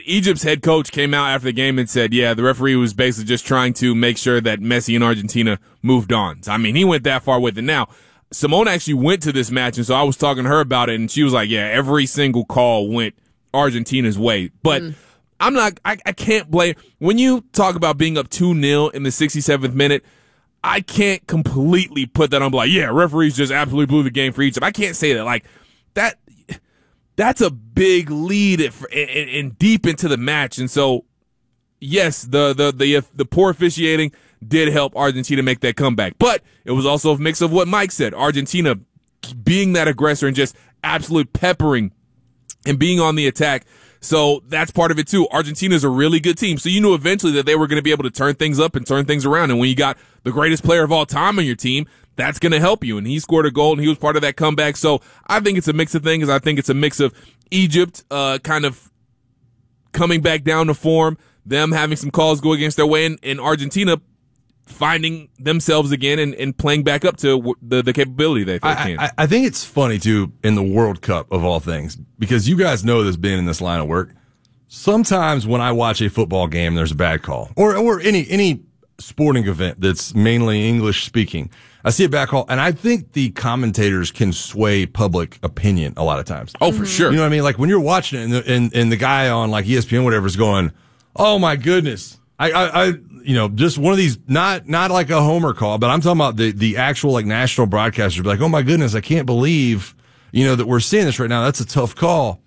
Egypt's head coach came out after the game and said, yeah, the referee was basically just trying to make sure that Messi and Argentina moved on. So, I mean, he went that far with it. Now, Simone actually went to this match, and so I was talking to her about it, and she was like, yeah, every single call went Argentina's way. But I can't blame. When you talk about being up 2-0 in the 67th minute, I can't completely put that on like, yeah, referees just absolutely blew the game for Egypt. I can't say that. Like, that's a big lead and deep into the match. And so, yes, the poor officiating did help Argentina make that comeback. But it was also a mix of what Mike said. Argentina being that aggressor and just absolutely peppering and being on the attack. So that's part of it too. Argentina's a really good team. So you knew eventually that they were going to be able to turn things up and turn things around. And when you got the greatest player of all time on your team, that's going to help you. And he scored a goal and he was part of that comeback. So I think it's a mix of things. I think it's a mix of Egypt kind of coming back down to form, them having some calls go against their way, and Argentina finding themselves again and playing back up to the capability they can. I think it's funny, too, in the World Cup, of all things, because you guys know this being in this line of work. Sometimes when I watch a football game, there's a bad call. Or any sporting event that's mainly English-speaking. I see a bad call, and I think the commentators can sway public opinion a lot of times. Oh, for sure. You know what I mean? Like, when you're watching it and the guy on, like, ESPN, whatever, is going, oh, my goodness. Just one of these, not like a homer call, but I'm talking about the actual, like, national broadcasters be like, oh my goodness, I can't believe, that we're seeing this right now. That's a tough call.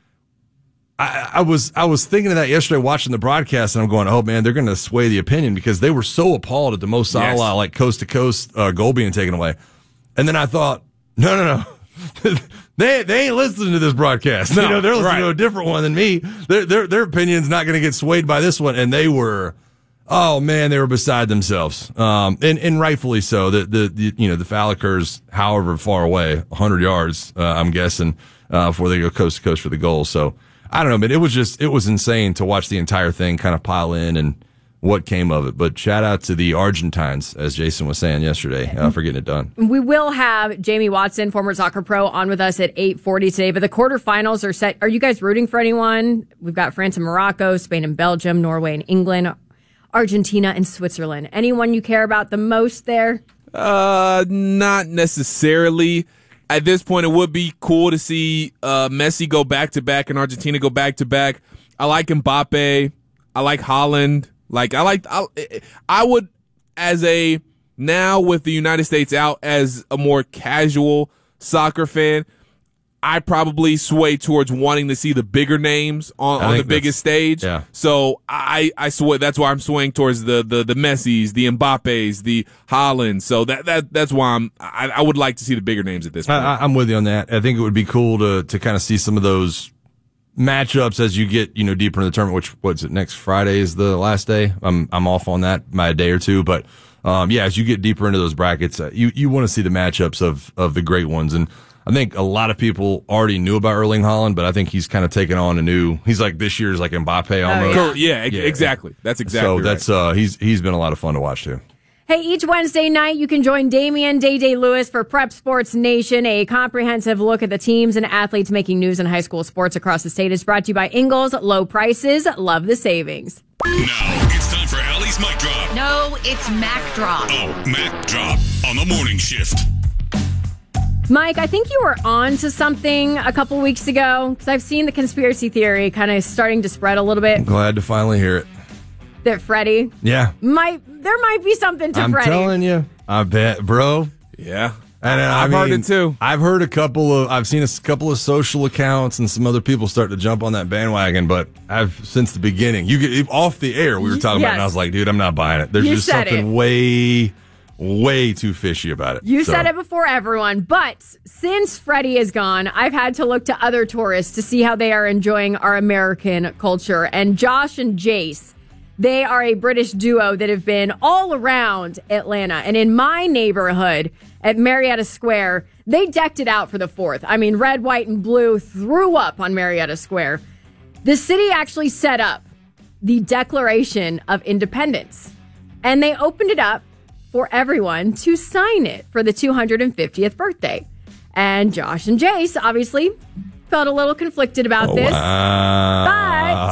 I was thinking of that yesterday watching the broadcast, and I'm going, oh man, they're going to sway the opinion because they were so appalled at the Mo Salah, like, coast to coast, goal being taken away. And then I thought, no. They ain't listening to this broadcast. No, they're listening to a different one than me. Their opinion's not going to get swayed by this one. And they were, oh man, they were beside themselves. And rightfully so. The foul occurs however far away, 100 yards, I'm guessing, before they go coast to coast for the goal. So I don't know, man. It was insane to watch the entire thing kind of pile in and what came of it. But shout out to the Argentines, as Jason was saying yesterday, for getting it done. We will have Jamie Watson, former soccer pro, on with us at 8:40 today. But the quarterfinals are set. Are you guys rooting for anyone? We've got France and Morocco, Spain and Belgium, Norway and England, Argentina and Switzerland. Anyone you care about the most there? Not necessarily. At this point, it would be cool to see Messi go back-to-back and Argentina go back-to-back. I like Mbappe. I like Haaland. I would, now with the United States out, as a more casual soccer fan, I probably sway towards wanting to see the bigger names on the biggest stage. Yeah. So I sway. That's why I'm swaying towards the Messis, the Mbappes, the Haaland. So that's why I would like to see the bigger names at this point. I'm with you on that. I think it would be cool to kind of see some of those matchups as you get, deeper in the tournament, which, what's it, next Friday is the last day. I'm off on that by a day or two, but, as you get deeper into those brackets, you want to see the matchups of the great ones. And I think a lot of people already knew about Erling Haaland, but I think he's kind of taken on he's like this year's like Mbappe almost. Oh, yeah, exactly. That's exactly right. So that's, he's been a lot of fun to watch too. Hey, each Wednesday night, you can join Damian Day Lewis for Prep Sports Nation. A comprehensive look at the teams and athletes making news in high school sports across the state is brought to you by Ingles. Low prices, love the savings. Now it's time for Allie's Mic Drop. No, it's Mac Drop. Oh, Mac Drop on the morning shift. Mike, I think you were on to something a couple weeks ago, because I've seen the conspiracy theory kind of starting to spread a little bit. I'm glad to finally hear it. That Freddie there might be something to Freddie. I'm telling you, I bet, bro. Yeah. And I've heard it too. I've seen a couple of social accounts and some other people start to jump on that bandwagon, but since the beginning, you get off the air, we were talking about it, and I was like, dude, I'm not buying it. There's just something way too fishy about it. You said it before everyone, but since Freddie is gone, I've had to look to other tourists to see how they are enjoying our American culture. And Josh and Jace, they are a British duo that have been all around Atlanta. And in my neighborhood at Marietta Square, they decked it out for the 4th. I mean, red, white, and blue threw up on Marietta Square. The city actually set up the Declaration of Independence, and they opened it up for everyone to sign it for the 250th birthday. And Josh and Jace obviously felt a little conflicted about this. Wow.